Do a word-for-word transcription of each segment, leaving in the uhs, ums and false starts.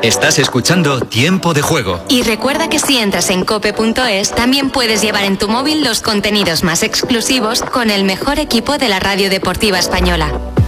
Estás escuchando Tiempo de Juego. Y recuerda que si entras en cope punto es, también puedes llevar en tu móvil los contenidos más exclusivos con el mejor equipo de la radio deportiva española.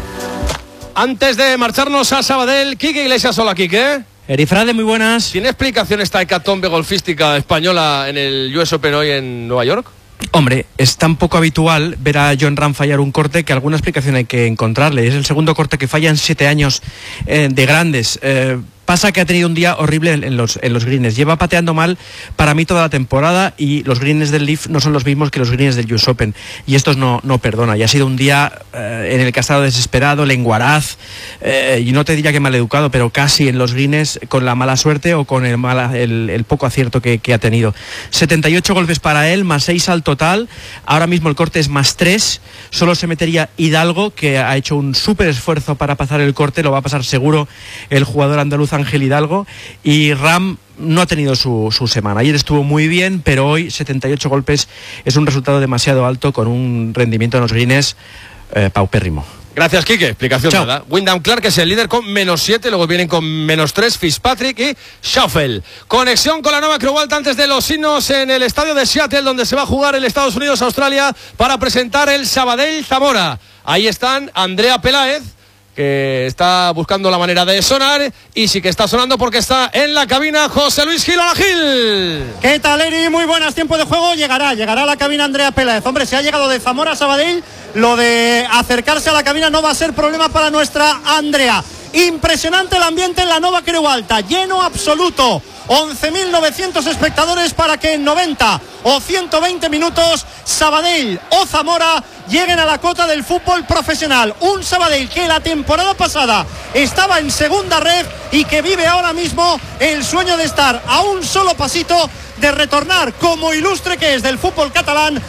Antes de marcharnos a Sabadell, Quique Iglesias, hola Quique. Erifrade, muy buenas. ¿Tiene explicación esta hecatombe golfística española en el U S Open hoy en Nueva York? Hombre, es tan poco habitual ver a Jon Rahm fallar un corte que alguna explicación hay que encontrarle. Es el segundo corte que falla en siete años eh, de grandes. Eh, Pasa que ha tenido un día horrible en los, en los greens. Lleva pateando mal para mí toda la temporada y los greens del Leaf no son los mismos que los greens del U S Open. Y estos no, no perdona. Y ha sido un día eh, en el que ha estado desesperado, lenguaraz, eh, y no te diría que maleducado, pero casi en los greens con la mala suerte o con el, mala, el, el poco acierto que, que ha tenido. setenta y ocho golpes para él, más seis al total. Ahora mismo el corte es más tres. Solo se metería Hidalgo, que ha hecho un súper esfuerzo para pasar el corte. Lo va a pasar seguro el jugador andaluz Ángel Hidalgo, y Rahm no ha tenido su, su semana. Ayer estuvo muy bien, pero hoy setenta y ocho golpes es un resultado demasiado alto con un rendimiento en los greens eh, paupérrimo. Gracias, Quique. Explicación Chao. nada. Wyndham Clark es el líder con menos siete, luego vienen con menos tres Fitzpatrick y Schaufel. Conexión con la nueva Creu Alta antes de los signos en el estadio de Seattle, donde se va a jugar el Estados Unidos-Australia para presentar el Sabadell-Zamora. Ahí están Andrea Peláez, que está buscando la manera de sonar, y sí que está sonando porque está en la cabina José Luis Gil. ¡Hola, Gil! ¿Qué tal, Eri? Muy buenas, tiempo de juego. Llegará, llegará a la cabina Andrea Peláez. Hombre, se ha llegado de Zamora a Sabadell. Lo de acercarse a la cabina no va a ser problema para nuestra Andrea. Impresionante el ambiente en la nueva Creu Alta, lleno absoluto. once mil novecientos espectadores para que en noventa o ciento veinte minutos Sabadell o Zamora lleguen a la cota del fútbol profesional. Un Sabadell que la temporada pasada estaba en segunda red y que vive ahora mismo el sueño de estar a un solo pasito de retornar como ilustre que es del fútbol catalán